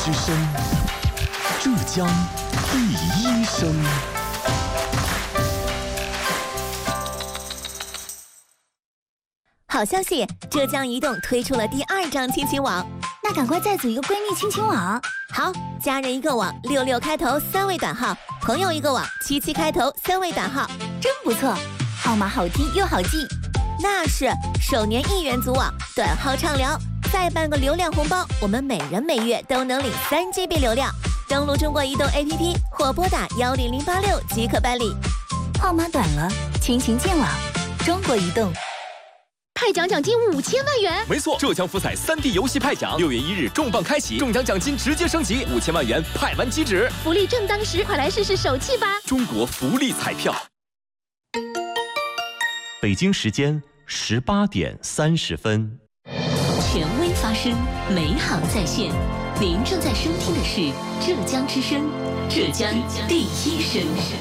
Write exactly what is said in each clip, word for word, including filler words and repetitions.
之声，浙江第一声。 好消息，浙江移动推出了第二张亲情网， 那赶快再组一个闺蜜亲情网。 好，家人一个网，六六开头三位短号；朋友一个网，七七开头三位短号， 真不错，号码好听又好记。 那是，首年一元组网，短号畅聊，再办个流量红包，我们每人每月都能领三 G B 流量。登录中国移动 A P P 或拨打幺零零八六即可办理。 号码短了，亲情见网，中国移动。 派奖奖金五千万元， 没错，浙江福彩 三 D 游戏派奖，六月一日重磅开启，中奖奖金直接升级，五千万元派完即止， 福利正当时，快来试试手气吧！ 中国福利彩票。 北京时间十八点三十分， 权威发声，美好在线。您正在收听的是浙江之声，浙江第一声。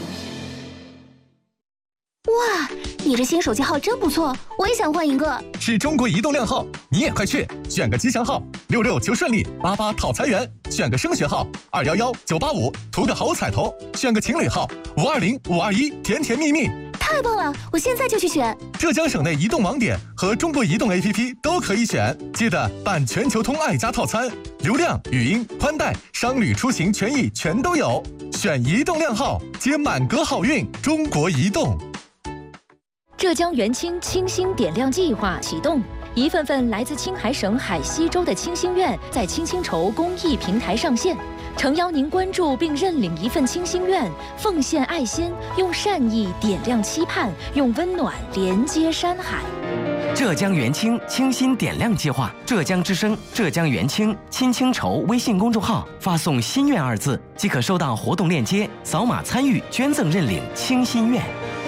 哇，你这新手机号真不错，我也想换一个。 是中国移动靓号，你也快去选个吉祥号，六六求顺利，八八讨财源；选个升学号，二幺幺九八五图个好彩头；选个情侣号，五二零五二一甜甜蜜蜜。 太棒了，我现在就去选。 浙江省内移动网点和中国移动 A P P 都可以选，记得办全球通爱家套餐，流量、语音、宽带、商旅出行权益全都有。选移动靓号，接满格好运。中国移动。 浙江元清清新点亮计划启动，一份份来自青海省海西州的清心愿在青青筹公益平台上线，诚邀您关注并认领一份清心愿，奉献爱心，用善意点亮期盼，用温暖连接山海。 浙江元清清新点亮计划，浙江之声、浙江元清青青筹微信公众号发送“心愿”二字，即可收到活动链接，扫码参与捐赠认领清心愿。